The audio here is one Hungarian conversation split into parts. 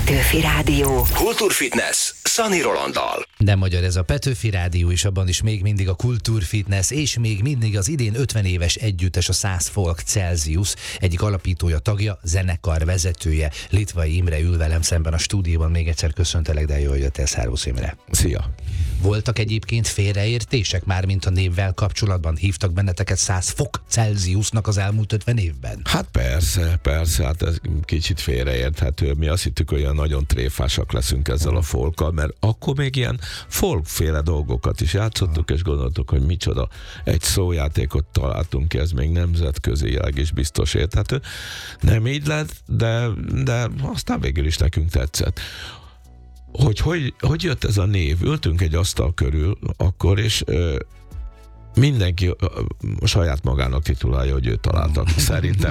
Petőfi Rádió. Kultúrfitness Szani Rolanddal. Nem magyar ez a Petőfi Rádió, és abban is még mindig a Kultúrfitness, és még mindig az idén 50 éves együttes, a 100 Folk Celsius, egyik alapítója, tagja, zenekar vezetője, Litvai Imre ül velem szemben a stúdióban. Még egyszer köszöntelek, de jó, hogy jöttél, Szervusz Imre. Szia! Voltak egyébként félreértések már, mint a névvel kapcsolatban? Hívtak benneteket 100 Fok Celsiusnak az elmúlt 50 évben? Hát persze, hát ez kicsit félreérthető. Mi azt hittük, hogy olyan nagyon tréfásak leszünk ezzel a folkkal, mert akkor még ilyen folkféle dolgokat is játszottuk, és gondoltuk, hogy micsoda. Egy szójátékot találtunk ki, ez még nemzetközileg is biztos érthető. Nem így lett, de aztán végül is nekünk tetszett. Hogy jött ez a név? Ültünk egy asztal körül akkor, és mindenki saját magának titulálja, hogy ő találta ki.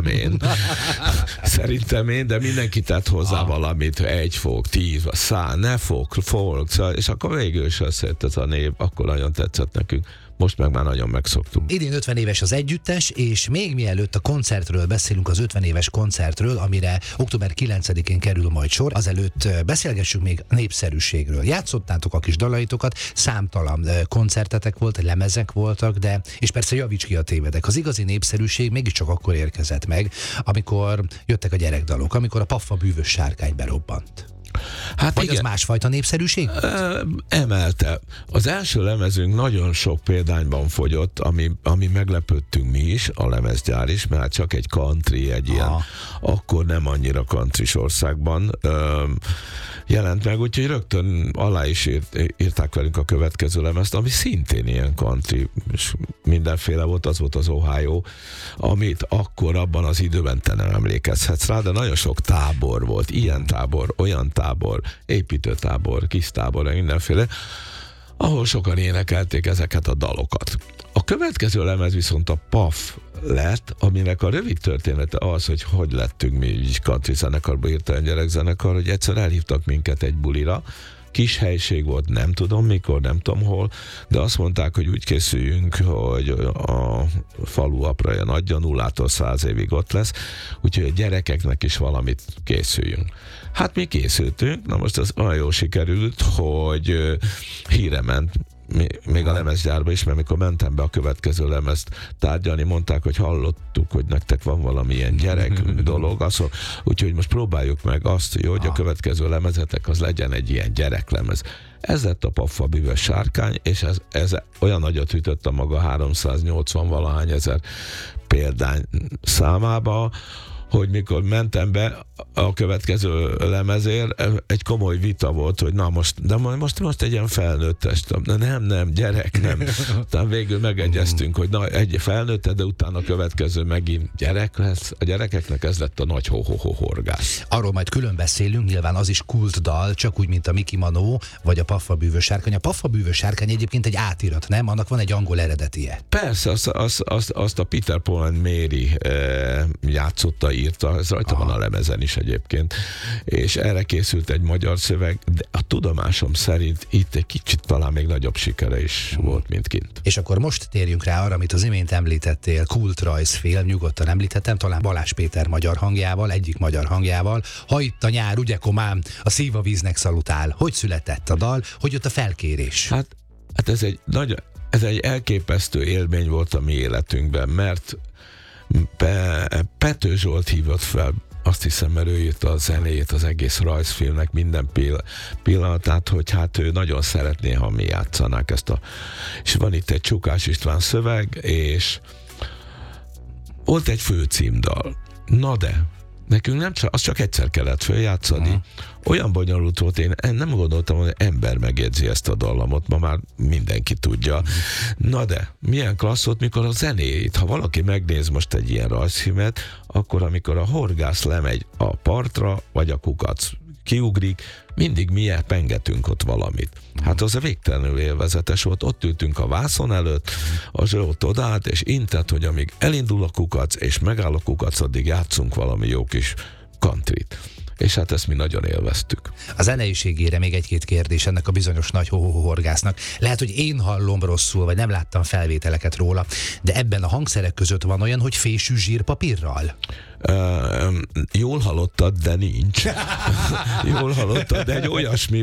Szerintem én, de mindenki tett hozzá valamit, 1 fok, 10, 100, ne fok, folk, és akkor végül is összejött ez a név, akkor nagyon tetszett nekünk. Most meg már nagyon megszoktunk. Idén 50 éves az együttes, és még mielőtt a koncertről beszélünk, az 50 éves koncertről, amire október 9-én kerül majd sor, azelőtt beszélgessünk még a népszerűségről. Játszottátok a kis dalaitokat, számtalan koncertetek volt, lemezek voltak, de, és persze javíts ki a tévedek, az igazi népszerűség mégiscsak akkor érkezett meg, amikor jöttek a gyerekdalok, amikor a Paffa bűvös sárkány berobbant. Hát vagy igen. Az másfajta népszerűség? Emelte. Az első lemezünk nagyon sok példányban fogyott, ami meglepődtünk mi is, a lemezgyár is, mert csak egy country, egy ilyen, akkor nem annyira countrys országban jelent meg, úgyhogy rögtön alá is írták velünk a következő lemezt, ami szintén ilyen country, és mindenféle volt, az volt az Ohio, amit akkor abban az időben te nem emlékezhetsz rá, de nagyon sok tábor volt, ilyen tábor, olyan tábor, építőtábor, kis tábor, mindenféle, ahol sokan énekelték ezeket a dalokat. A következő lemez viszont a PAF lett, aminek a rövid története az, hogy lettünk mi is country zenekarba, hirtelen gyerekzenekar, hogy egyszer elhívtak minket egy bulira, kis helység volt, nem tudom mikor, nem tudom hol, de azt mondták, hogy úgy készüljünk, hogy a falu apraja Nagy nullától 100 évig ott lesz, úgyhogy a gyerekeknek is valamit készüljünk. Hát mi készültünk, na most az olyan jól sikerült, hogy híre ment, még a lemezgyárba is, mert mikor mentem be a következő lemezt tárgyalni, mondták, hogy hallottuk, hogy nektek van valamilyen gyerek dolog, úgyhogy most próbáljuk meg azt, hogy a következő lemezetek az legyen egy ilyen gyereklemez. Ez lett a Paffa bűvös sárkány, és ez olyan nagyot ütött a maga 380 valahány ezer példány számába, hogy mikor mentem be a következő lemezért, egy komoly vita volt, hogy na most egy ilyen felnőtt test. Nem, gyerek, nem. Utána végül megegyeztünk, hogy na, egy felnőtt, de utána a következő megint gyerek lesz. A gyerekeknek ez lett a nagy horgász. Arról majd külön beszélünk, nyilván az is kultdal, csak úgy, mint a Mickey Manó, vagy a Paffa bűvös sárkány. A Paffa bűvös sárkány egyébként egy átirat, nem? Annak van egy angol eredetie. Persze, azt a Peter Paul and Mary játszotta, írta, ez rajta van a lemezen is egyébként, és erre készült egy magyar szöveg, de a tudomásom szerint itt egy kicsit talán még nagyobb sikere is volt, mint kint. És akkor most térjünk rá arra, amit az imént említettél, kultrajzfilm, nyugodtan említettem, talán Balázs Péter magyar hangjával, egyik magyar hangjával. Ha itt a nyár, ugye komám, a szív a víznek szalutál. Hogy született a dal? Hogy jött a felkérés? Hát ez egy elképesztő élmény volt a mi életünkben, mert Pető Zsolt hívott fel, azt hiszem, mert ő írta a zenéjét az egész rajzfilmnek minden pillanatát, hogy hát ő nagyon szeretné, ha mi játszanák ezt és van itt egy Csukás István szöveg, és volt egy főcímdal. Na de, nekünk nem csak, azt csak egyszer kellett följátszani. Olyan bonyolult volt, én nem gondoltam, hogy ember megjegyzi ezt a dallamot, ma már mindenki tudja. Na de, milyen klassz volt, mikor a zenéjét, ha valaki megnéz most egy ilyen rajzfilmet, akkor amikor a horgász lemegy a partra, vagy a kukac kiugrik, mindig mi pengetünk ott valamit. Hát az a végtelenül élvezetes volt, ott ültünk a vászon előtt, a Zsolt odállt, és intett, hogy amíg elindul a kukac, és megáll a kukac, addig játszunk valami jó kis countryt. És hát ezt mi nagyon élveztük. A zeneiségére még egy-két kérdés ennek a bizonyos nagy horgásznak. Lehet, hogy én hallom rosszul, vagy nem láttam felvételeket róla, de ebben a hangszerek között van olyan, hogy fésű zsírpapírral? Jól hallottad, de nincs. Jól hallottad, de egy olyasmi